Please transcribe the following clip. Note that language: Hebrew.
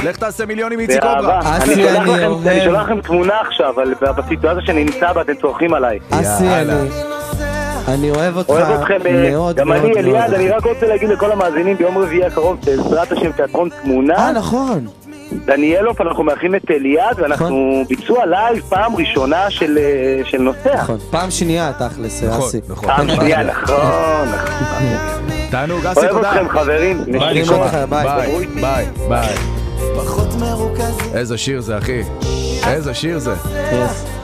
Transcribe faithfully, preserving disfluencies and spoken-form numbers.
לך תעשה מיליונים מאיצי קוברה. אני שולח לכם, אני שולח לכם תמונה עכשיו, אבל בסיטואציה שאני נמצא בה, אתם צורכים עליי. אסי, אני... אני אוהב אותך אוהב אתכם מאוד. גם אני, אליעד, אני רק רוצה להגיד לכל המאזינים ביום רביעי הקרוב, בעזרת השם תיאטרון תמונה. אה, נכון. דניאלוף, אנחנו מארחים את אליעד, ואנחנו ביצוע לייב פעם ראשונה של נוסע. נכון, פעם שנייה תכלס, אסי. פעם שנייה, נכון. תענוג, אסי, תודה. אוהב אתכם חברים. ביי, ביי, ביי, ביי. איזה שיר זה, אחי. איזה שיר זה.